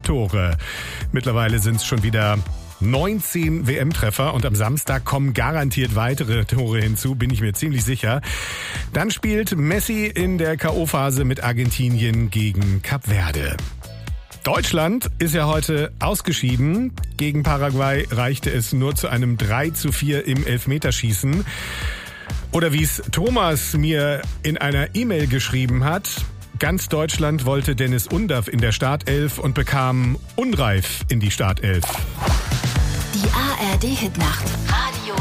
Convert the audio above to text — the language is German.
Tore. Mittlerweile sind es schon wieder 19 WM-Treffer und am Samstag kommen garantiert weitere Tore hinzu, bin ich mir ziemlich sicher. Dann spielt Messi in der K.O.-Phase mit Argentinien gegen Kap Verde. Deutschland ist ja heute ausgeschieden. Gegen Paraguay reichte es nur zu einem 3:4 im Elfmeterschießen. Oder wie es Thomas mir in einer E-Mail geschrieben hat: Ganz Deutschland wollte Dennis Undaff in der Startelf und bekam Unreif in die Startelf. Die ARD-Hitnacht.